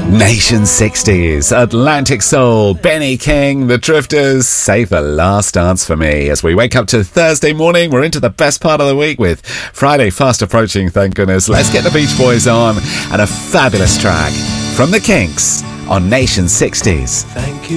Nation 60s, Atlantic Soul, Benny King, The Drifters, Save the Last Dance for Me. As we wake up to Thursday morning, we're into the best part of the week with Friday fast approaching, thank goodness. Let's get the Beach Boys on and a fabulous track from The Kinks on Nation 60s. Thank you.